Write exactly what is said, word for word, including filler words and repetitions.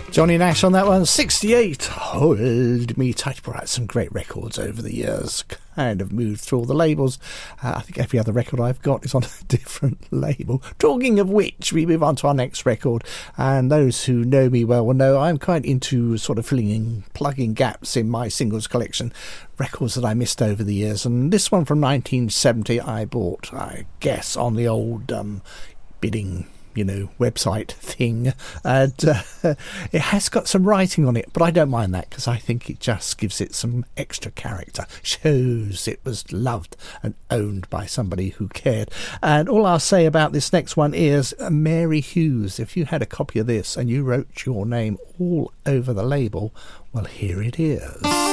Johnny Nash on that one, sixty-eight. Hold me tight. Brought out some great records over the years. Kind of moved through all the labels. Uh, I think every other record I've got is on a different label. Talking of which, we move on to our next record. And those who know me well will know I'm quite into sort of filling in, plugging gaps in my singles collection. Records that I missed over the years. And this one from nineteen seventy I bought, I guess, on the old um, bidding, you know, website thing, and uh, it has got some writing on it, but I don't mind that because I think it just gives it some extra character, shows it was loved and owned by somebody who cared. And all I'll say about this next one is uh, Mary Hughes. If you had a copy of this and you wrote your name all over the label, well, here it is.